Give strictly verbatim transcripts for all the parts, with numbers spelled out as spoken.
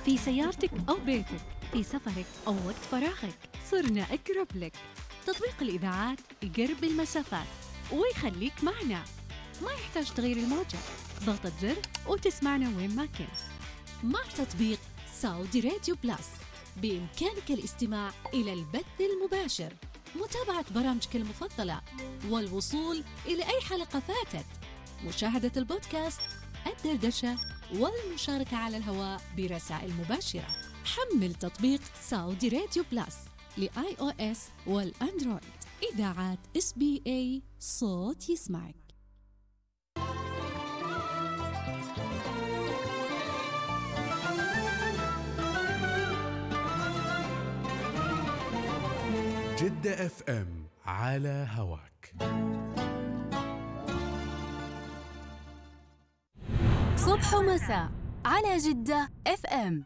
في سيارتك أو بيتك، في سفرك أو وقت فراغك، صرنا أقرب لك. تطبيق الإذاعات يقرب المسافات ويخليك معنا، ما يحتاج تغيير الموجة، ضغطة زر وتسمعنا وين ما كنت. مع تطبيق سعودي راديو بلس بإمكانك الاستماع إلى البث المباشر، متابعة برامجك المفضلة، والوصول إلى أي حلقة فاتت، مشاهدة البودكاست، الدردشة، والمشاركة على الهواء برسائل مباشرة. حمل تطبيق سعودي راديو بلس لآي أو إس والأندرويد. إذاعات إس بي إي، صوت يسمعك. جدة اف ام على هواك. صبح ومساء على جدة اف ام.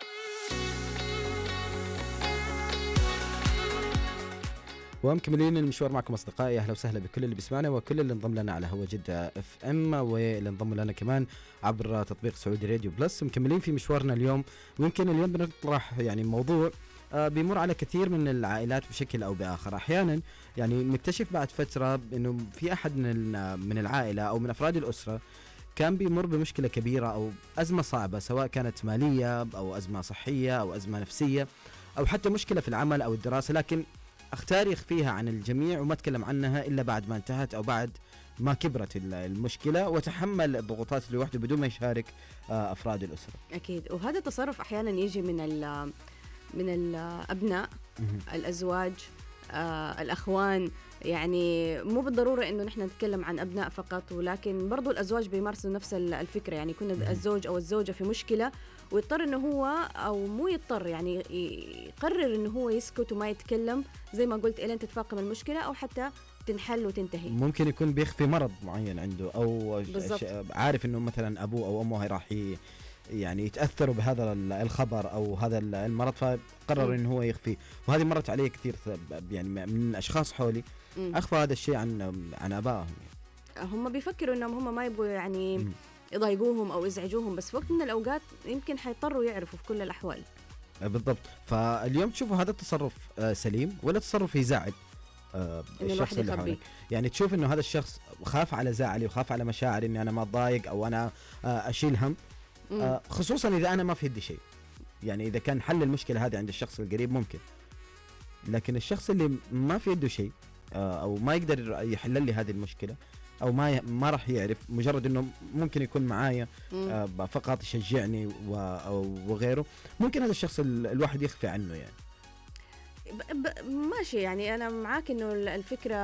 ومكملين المشوار معكم أصدقائي. أهلا وسهلا بكل اللي بيسمعنا وكل اللي انضم لنا على هوا جدة اف ام، واللي انضم لنا كمان عبر تطبيق سعودي راديو بلس. ومكملين في مشوارنا اليوم، ويمكن اليوم بنطرح يعني موضوع بيمر على كثير من العائلات بشكل أو بآخر. أحيانا يعني نكتشف بعد فترة إنه في أحد من من العائلة أو من أفراد الأسرة كان بيمر بمشكلة كبيرة أو أزمة صعبة، سواء كانت مالية أو أزمة صحية أو أزمة نفسية أو حتى مشكلة في العمل أو الدراسة، لكن اختار يخفيها عن الجميع وما تكلم عنها إلا بعد ما انتهت أو بعد ما كبرت المشكلة، وتحمل الضغوطات لوحده بدون ما يشارك أفراد الأسرة. أكيد، وهذا التصرف أحيانا يجي من ال من الأبناء، الأزواج، آه، الأخوان. يعني مو بالضرورة إنه نحن نتكلم عن أبناء فقط، ولكن برضو الأزواج بيمارسوا نفس الفكرة. يعني يكون الزوج أو الزوجة في مشكلة ويضطر إنه هو، أو مو يضطر، يعني يقرر إنه هو يسكت وما يتكلم زي ما قلت إلين تتفاقم المشكلة أو حتى تنحل وتنتهي. ممكن يكون بيخفي مرض معين عنده، أو بالضبط. عارف إنه مثلا أبوه أو أمه راح يعني يتأثروا بهذا الخبر أو هذا المرض، فقرر إنه هو يخفي. وهذه مرت عليه كثير يعني من أشخاص حولي أخفى هذا الشيء عن عن آبائهم. هم بيفكروا إنهم هم ما يبغوا يعني م. يضايقوهم أو يزعجوهم، بس في وقت من الأوقات يمكن حيضطروا يعرفوا في كل الأحوال. بالضبط. فاليوم تشوفوا هذا التصرف سليم ولا تصرف يزعل الشخص اللي حولك؟ يعني تشوف إنه هذا الشخص خاف على زعلي وخاف على مشاعري إني أنا ما أتضايق أو أنا أشيل هم، آه خصوصا إذا أنا ما في يدي شيء. يعني إذا كان حل المشكلة هذه عند الشخص القريب ممكن، لكن الشخص اللي ما في يده شيء آه أو ما يقدر يحل لي هذه المشكلة أو ما ي... ما راح يعرف، مجرد إنه ممكن يكون معايا آه فقط يشجعني و... وغيره، ممكن هذا الشخص ال... الواحد يخفي عنه. يعني ب... ب... ماشي، يعني أنا معاك إنه الفكرة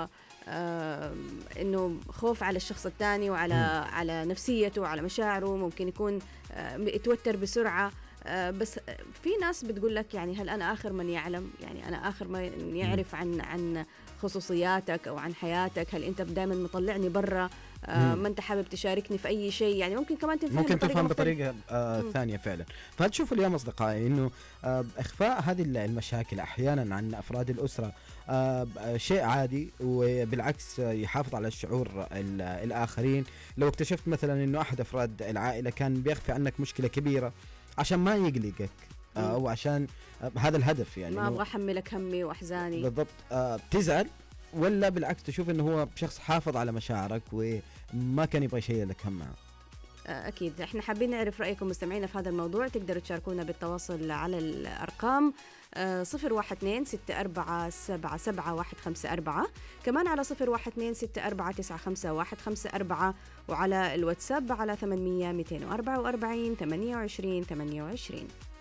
آه إنه خوف على الشخص الثاني وعلى م. على نفسيته وعلى مشاعره، ممكن يكون آه يتوتر بسرعة. آه بس في ناس بتقول لك يعني هل أنا آخر من يعلم؟ يعني أنا آخر من يعرف عن عن خصوصياتك أو عن حياتك؟ هل أنت دائما مطلعني برا؟ آه ما أنت حابب تشاركني في أي شيء؟ يعني ممكن كمان تفهم ممكن بطريقة تفهم بطريقة آه ثانية فعلا. فهتشوف اليوم أصدقائي إنه آه إخفاء هذه المشاكل أحيانا عن أفراد الأسرة آه شيء عادي، وبالعكس يحافظ على الشعور الآخرين. لو اكتشفت مثلا إنه أحد أفراد العائلة كان بيخفي عنك مشكلة كبيرة عشان ما يقلقك آه أو عشان آه هذا الهدف، يعني ما أبغى أحملك همي وأحزاني بالضبط، آه تزعل، ولا بالعكس تشوف إنه هو شخص حافظ على مشاعرك وما كان يبغى يشيل لك هم معه؟ أكيد إحنا حابين نعرف رأيكم مستمعينا في هذا الموضوع. تقدروا تشاركونا بالتواصل على الأرقام صفر واحد اثنين ستة أربعة سبعة سبعة واحد خمسة أربعة، كمان على صفر واحد اثنين ستة أربعة تسعة خمسة واحد خمسة أربعة، وعلى الواتساب على ثمانمية مئتين وأربعة وأربعين ثمانية وعشرين ثمانية وعشرين.